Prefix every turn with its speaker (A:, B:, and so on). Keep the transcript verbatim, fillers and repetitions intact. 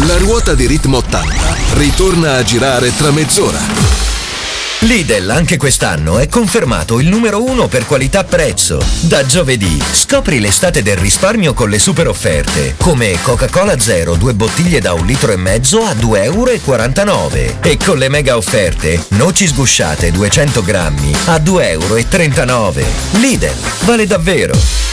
A: La ruota di Ritmo ottanta ritorna a girare tra mezz'ora.
B: Lidl anche quest'anno è confermato il numero uno per qualità-prezzo. Da giovedì scopri l'estate del risparmio con le super offerte, come Coca-Cola Zero due bottiglie da un litro e mezzo a due euro e quarantanove e con le mega offerte noci sgusciate duecento grammi a due euro e trentanove. Lidl, vale davvero!